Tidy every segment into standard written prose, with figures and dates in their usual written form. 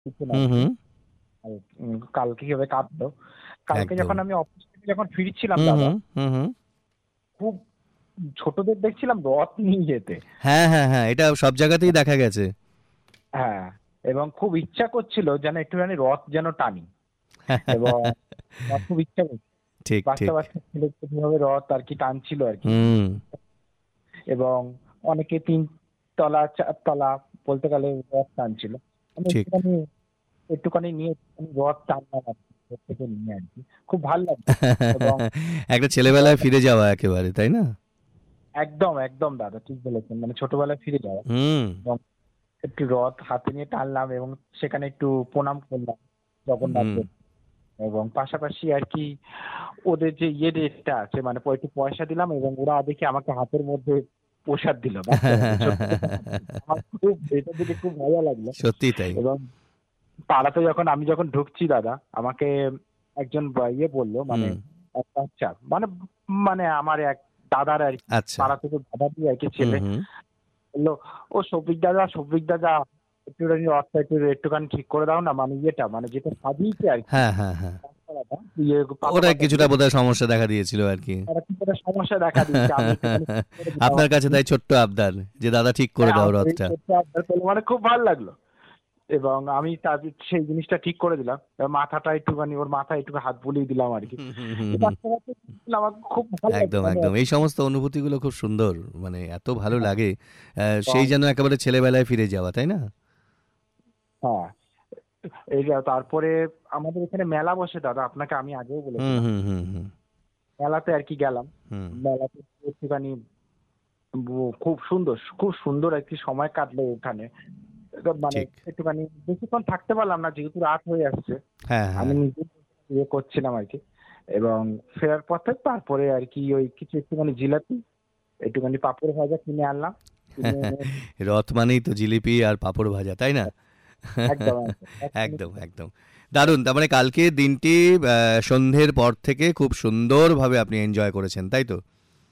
কিছু না হুম, আর কি। হুম। আর কালকে কিভাবে কাটলো, কালকে একদম। যখন আমি অফিস থেকে যখন ফিরছিলাম হুম, দাদা, হুম, হুম, হুম। খুব ছোটদের দেখছিলাম রথ নিয়ে যেতে। হ্যাঁ, হ্যাঁ, হ্যাঁ, এটা সব জায়গাতেই দেখা গেছে। হ্যাঁ, এবং খুব ইচ্ছা করছিল যেন একটুখানি রথ যেন টানি। এবং আমার খুব ইচ্ছা করছিল ঠিক, বাচ্চা ঠিক। বাচ্চা ছেলে যেভাবে রথ আর কি টানছিল আর কি। হুম, এবং অনেকে ৩ তলা ৪ তলা বলতে গেলে রথ টানছিল। আমি ঠিক। একটুখানি একটুখানি নিয়ে একটুখানি রথ টানলাম আর কি, ওর থেকে নিয়ে আর কি। খুব ভাল লাগলো। এবং একটা ছেলেবেলায় রথ ফিরে যাওয়া একেবারে, তাই না? একদম, একদম দাদা ঠিক বলেছেন। মানে ছোটবেলায় ফিরে যাওয়া। হুম, এবং একটু রথ হাতে নিয়ে টানলাম এবং সেখানে একটু প্রণাম করলাম হুম। জগন্নাথের। এবং পাশাপাশি আর কি ওদের যে ইয়ে রেটটা আছে, মানে একটু পয়সা দিলাম এবং ওরা দেখি আমাকে হাতের মধ্যে প্রসাদ দিল, বাচ্চারা যে ছোট্ট ছোট্ট হাতগুলো। আমার খুব এটা দেখে খুব মজা লাগলো। সত্যিই তাই। এবং পাড়াতে যখন আমি যখন ঢুকছি দাদা, আমাকে একজন ইয়ে বললো, মানে হুম, এক বাচ্চা, মানে মানে আমার এক দাদার আর কি, আচ্ছা। পাড়া থেকে দাদারই আর কি হুম, ছেলে, হুম। বললো, ও সৌভিক দাদা একটুখানি রথটা একটুখানি ঠিক করে দাও না, মানে ইয়েটা মানে যেটা সাজিয়েছে আর কি, হ্যাঁ, হ্যাঁ, হ্যাঁ। গাছপালাটা, ইয়ে পাতা ওরা পাতা কিছুটা দিয়ে বোধহয় সমস্যা দেখা দিয়েছিল আরকি। একটা কি করে সমস্যা দেখা দিচ্ছে, আমি একটুখানি ঠিক করে দিলাম আপনার আর কাছে কি। তাই ছোট্ট আবদার যে দাদা ঠিক করে দাও আমার এই রথটা। ছোট্ট আবদার করলো, মানে খুব ভালো লাগলো। এবং আমি তার সেই জিনিসটা ঠিক করে দিলাম। এবার মাথাটা একটুখানি ওর মাথায় একটু হাত বুলিয়ে দিলাম আর কি। হুম, হুম, হুম, এই হুম। বাচ্চা কাচ্চা ছিল, আমার খুব ভালো লাগলো। একদম, মানে একদম। এই সমস্ত অনুভূতিগুলো খুব সুন্দর। মানে এত ভালো হ্যাঁ, লাগে। এবং সেই যেন একেবারে ছেলেবেলায় ফিরে যাওয়া, তাই না? হ্যাঁ, এই যে তারপরে আমাদের এখানে মেলা বসে দাদা, আপনাকে আমি আগেও হুম, বলেছিলাম। হুম, হুম, হুম, মেলাতে আর কি গেলাম। হুম। মেলাতে একটুখানি খুব সুন্দর একটি সময় কাটলো ওখানে। এটা মানে ঠিক। একটুখানি বেশিক্ষণ থাকতে পারলাম না, যেহেতু রাত হয়ে আসছে। হ্যাঁ, আমি হ্যাঁ। নিজে ইয়ে করছিলাম আর কি। এবং ফেরার পথে তারপরে আর কি ওই কিছু একটুখানি জিলাপি, একটুখানি পাঁপড় ভাজা কিনে আনলাম। কিনে এনে রথ মানেই তো জিলিপি আর পাঁপড় ভাজা, তাই না? একদম, একদম। একদম, একদম। দারুণ! তার মানে কালকে দিনটি সন্ধ্যের পর থেকে খুব সুন্দরভাবে আপনি এনজয় করেছেন, তাই তো?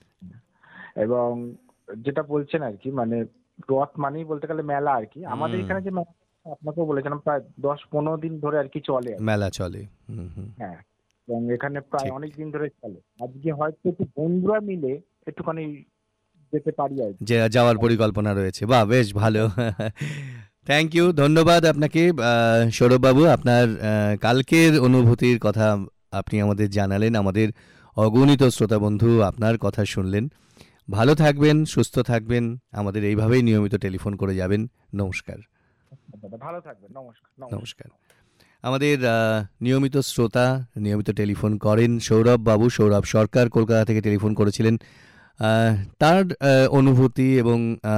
এবং যেটা বলছেন আর কি, মানে রথ মানেই বলতে গেলে মেলা আর কি। আমাদের হুম, এখানে যে মেলা, আপনাকেও বলেছিলাম, প্রায় ১০-১৫ দিন ধরে আর কি চলে আর কি। মেলা চলে। হুম, হুম। হ্যাঁ, এবং এখানে প্রায় ঠিক। অনেক দিন ধরে চলে। আজকে হয়তো একটু বন্ধুরা মিলে একটুখানি যেতে পারি আর কি। যে যাওয়ার পরিকল্পনা রয়েছে। বাহ! বেশ ভালো। Thank you. ধন্যবাদ আপনাকে সৌরভবাবু। আপনার কালকের অনুভূতির কথা আপনি আমাদের জানালেন। আমাদের অগণিত শ্রোতা বন্ধু আপনার কথা শুনলেন। ভালো থাকবেন, সুস্থ থাকবেন। আমাদের এইভাবেই নিয়মিত টেলিফোন করে যাবেন। নমস্কার, দাদা ভালো থাকবেন। নমস্কার, নমস্কার। নমস্কার। আমাদের নিয়মিত শ্রোতা, নিয়মিত টেলিফোন করেন সৌরভ বাবু, সৌরভ সরকার কলকাতা থেকে টেলিফোন করেছিলেন। আহ, তার অনুভূতি এবং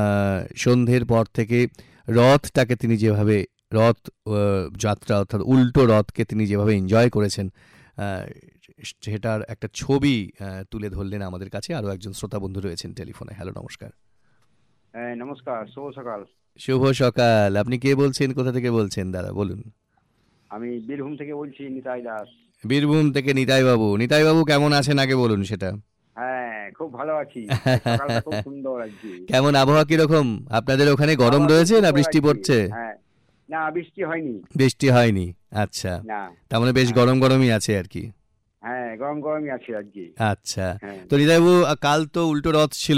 সন্ধ্যের পর থেকে রথটাকে তিনি যেভাবে রথ যাত্রা অর্থাৎ উল্টো রথকে তিনি যেভাবে এনজয় করেছেন, আহ, সেটার একটা ছবি তুলে ধরলেন আমাদের কাছে। আরও একজন শ্রোতা বন্ধু রয়েছেন টেলিফোনে। হ্যালো, নমস্কার। হ্যাঁ, নমস্কার, শুভ সকাল। শুভ সকাল। আপনি কে বলছেন, কোথা থেকে বলছেন দাদা, বলুন? আমি বীরভূম থেকে বলছি, নিতাই দাস। বীরভূম থেকে নিতাই বাবু। নিতাই বাবু কেমন আছেন আগে বলুন সেটা। হ্যাঁ, খুব ভালো আছি। আজ সকালটা খুব সুন্দর আজকে। কেমন আবহাওয়া কিরকম আপনাদের ওখানে, গরম আবহাওয়া খুব রয়েছে না সুন্দর বৃষ্টি আজকে। পড়ছে? হ্যাঁ, না বৃষ্টি হয়নি। বৃষ্টি হয়নি। আচ্ছা। না। তার মানে বেশ হ্যাঁ, গরম গরমই আছে আর কি। হ্যাঁ, গরম গরমই আছে আজকে। আচ্ছা। হ্যাঁ, তো নিতাইবাবু, কাল তো উল্টো রথ ছিল।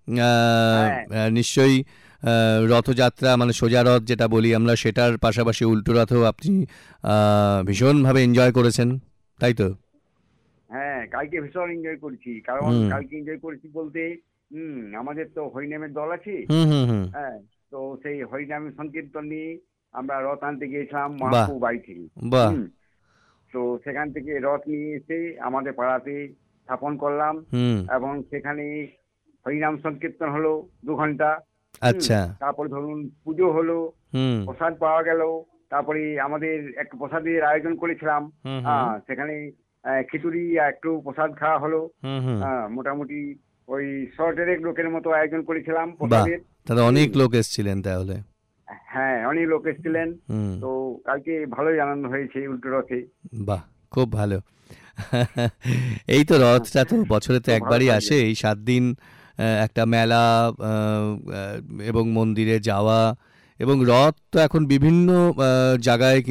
হ্যাঁ, নিশ্চয়ই রথযাত্রা মানে সোজা রথ যেটা বলি আমরা, সেটার পাশাপাশি উল্টো রথও আপনি ভীষণভাবে এনজয় করেছেন, তাই তো? হ্যাঁ, কালকে ভীষণ এনজয় করেছি। কারণ হুম, কালকে এনজয় করেছি বলতে, আমাদের তো হরিনামের দল আছে। হুম, হুম, হুম। হ্যাঁ, তো সেই হরিনামের সংকীর্তন নিয়ে আমরা রথ আনতে গিয়েছিলাম বাহ, মহাপ্রভু বাড়ি থেকে। বাহ। হুম তো সেখান থেকে রথ নিয়ে এসে আমাদের পাড়াতে স্থাপন করলাম। হুম, এবং সেখানে হরিনাম সংকীর্তন হলো 2 ঘন্টা। আচ্ছা। তারপরে ধরুন পুজো হলো, হুম, প্রসাদ পাওয়া গেল। তারপরে আমাদের একটা প্রসাদের আয়োজন করেছিলাম। হুম, হুম। সেখানে খিচুড়ি আর একটু প্রসাদ খাওয়া হলো। হুম, হুম। মোটামুটি ওই 100 লোকের মতো আয়োজন করেছিলাম বাহ! প্রসাদের। তাহলে অনেক হুম লোক এসছিলেন তাহলে। হ্যাঁ, অনেক লোক এসেছিলেন। হুম, তো কালকে ভালোই আনন্দ হয়েছে উল্টো রথে। বাহ! খুব ভালো। এই তো রথটা তো বছরে তো খুব ভালো একবারই থাকবেন। আসে। এই ৭ দিন একটা মেলা, আ আ এবং মন্দিরে যাওয়া, এবং রথ তো এখন বিভিন্ন জায়গায়